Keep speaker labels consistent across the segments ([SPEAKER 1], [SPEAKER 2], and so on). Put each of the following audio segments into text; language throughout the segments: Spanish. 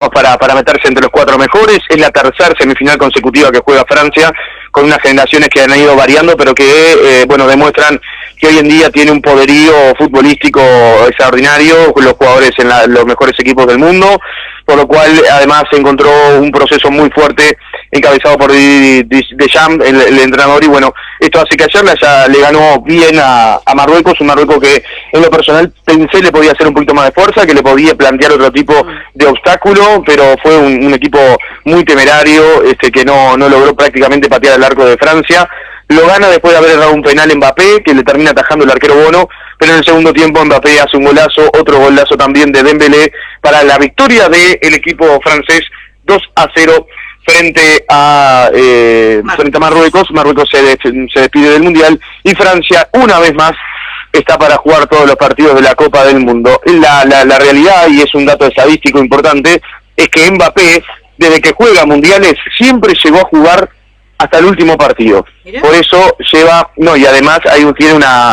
[SPEAKER 1] para meterse entre los 4 mejores. Es la tercera semifinal consecutiva que juega Francia, con unas generaciones que han ido variando, pero que, demuestran que hoy en día tiene un poderío futbolístico extraordinario, los jugadores en los mejores equipos del mundo, por lo cual además se encontró un proceso muy fuerte encabezado por Deschamps, el entrenador, y bueno, esto hace que ayer le ganó bien a Marruecos, un Marruecos que en lo personal pensé le podía hacer un poquito más de fuerza, que le podía plantear otro tipo de obstáculo, pero fue un equipo muy temerario, que no logró prácticamente patear el arco de Francia. Lo gana después de haber dado un penal Mbappé, que le termina atajando el arquero Bono, pero en el segundo tiempo Mbappé hace un golazo, otro golazo también de Dembélé, para la victoria del equipo francés 2-0 frente a Marruecos. Marruecos se despide del Mundial, y Francia, una vez más, está para jugar todos los partidos de la Copa del Mundo. La realidad, y es un dato estadístico importante, es que Mbappé, desde que juega mundiales, siempre llegó a jugar hasta el último partido. ¿Mirá? Por eso y además tiene una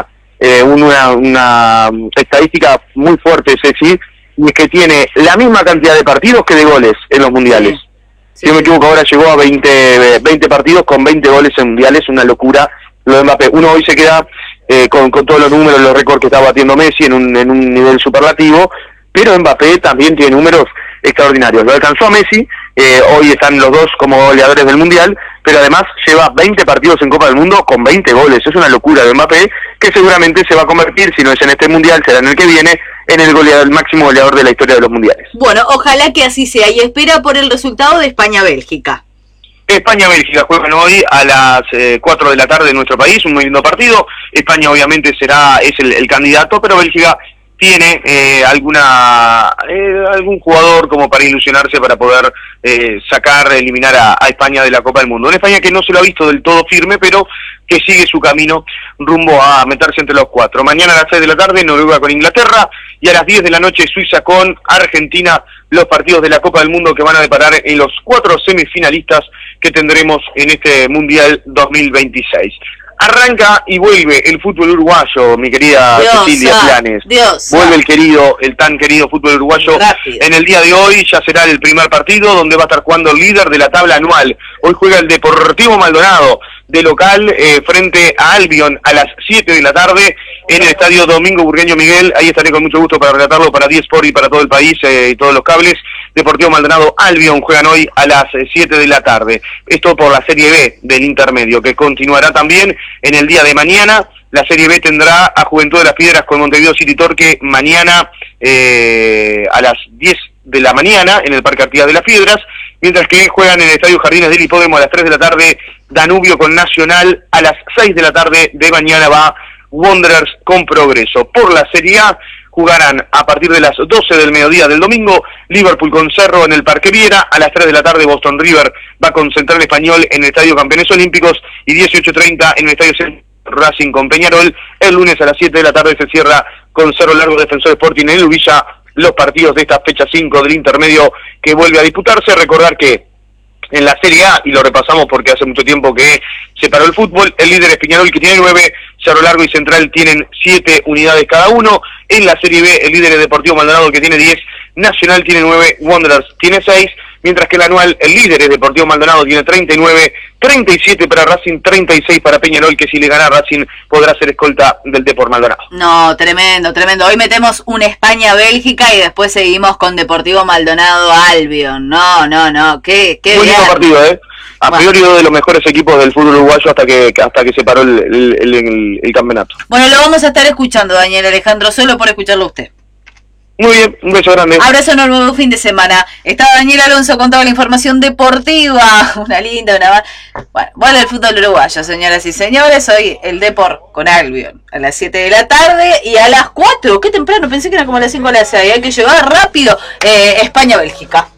[SPEAKER 1] estadística muy fuerte, Ceci, y es que tiene la misma cantidad de partidos que de goles en los mundiales. Sí. Si no me equivoco, ahora llegó a 20 partidos con 20 goles en mundiales, una locura lo de Mbappé. Uno hoy se queda con todos los números, los récords que está batiendo Messi en un nivel superlativo, pero Mbappé también tiene números extraordinarios. Lo alcanzó a Messi, hoy están los dos como goleadores del Mundial, pero además lleva 20 partidos en Copa del Mundo con 20 goles. Es una locura de Mbappé, que seguramente se va a convertir, si no es en este Mundial, será en el que viene, en el máximo goleador de la historia de los Mundiales.
[SPEAKER 2] Bueno, ojalá que así sea, y espera por el resultado de España-Bélgica.
[SPEAKER 1] España-Bélgica juegan hoy a las 4 de la tarde en nuestro país, un muy lindo partido. España obviamente es el candidato, pero Bélgica tiene algún jugador como para ilusionarse, para poder eliminar a España de la Copa del Mundo. Una España que no se lo ha visto del todo firme, pero que sigue su camino rumbo a meterse entre los 4. Mañana a las 6 de la tarde Noruega con Inglaterra, y a las 10 de la noche Suiza con Argentina, los partidos de la Copa del Mundo que van a deparar en los 4 semifinalistas que tendremos en este Mundial 2026. Arranca y vuelve el fútbol uruguayo, mi querida Cecilia Planes. Vuelve el tan querido fútbol uruguayo. Rápido. En el día de hoy ya será el primer partido, donde va a estar jugando el líder de la tabla anual. Hoy juega el Deportivo Maldonado de local frente a Albion a las 7 de la tarde en el estadio Domingo Burgueño Miguel. Ahí estaré con mucho gusto para relatarlo para D-Sport y para todo el país y todos los cables. Deportivo Maldonado, Albion juegan hoy a las 7 de la tarde. Esto por la Serie B del intermedio, que continuará también en el día de mañana. La Serie B tendrá a Juventud de las Piedras con Montevideo City Torque mañana a las 10 de la mañana en el Parque Artigas de las Piedras, mientras que juegan en el Estadio Jardines del Hipódromo a las 3 de la tarde Danubio con Nacional. A las 6 de la tarde de mañana va Wanderers con Progreso. Por la Serie A jugarán a partir de las 12 del mediodía del domingo Liverpool con Cerro en el Parque Viera. A las 3 de la tarde Boston River va con Central Español en el Estadio Campeones Olímpicos, y 18:30 en el Estadio Racing con Peñarol. El lunes a las 7 de la tarde se cierra con Cerro Largo Defensor Sporting en el Ubilla los partidos de esta fecha 5 del intermedio que vuelve a disputarse. Recordar que en la Serie A, y lo repasamos porque hace mucho tiempo que se paró el fútbol, el líder es Peñarol, que tiene 9, Cerro Largo y Central tienen 7 unidades cada uno. En la Serie B, el líder es Deportivo Maldonado, que tiene 10, Nacional tiene 9, Wanderers tiene 6, mientras que el anual, el líder es Deportivo Maldonado, tiene 39, 37 para Racing, 36 para Peñarol, que si le gana a Racing podrá ser escolta del Depor Maldonado.
[SPEAKER 2] No, tremendo, tremendo. Hoy metemos un España-Bélgica y después seguimos con Deportivo Maldonado-Albion. No, qué
[SPEAKER 1] muy lindo partido, A priori uno de los mejores equipos del fútbol uruguayo hasta que se paró el campeonato.
[SPEAKER 2] Bueno, lo vamos a estar escuchando, Daniel Alejandro, solo por escucharlo a usted.
[SPEAKER 1] Muy bien, un beso grande.
[SPEAKER 2] Abrazo enorme, buen fin de semana. Estaba Daniel Alonso con toda la información deportiva. Bueno, el fútbol uruguayo, señoras y señores. Hoy el Depor con Albion a las 7 de la tarde y a las 4. Qué temprano, pensé que era como a las 5 o las 6. Hay que llegar rápido. España-Bélgica.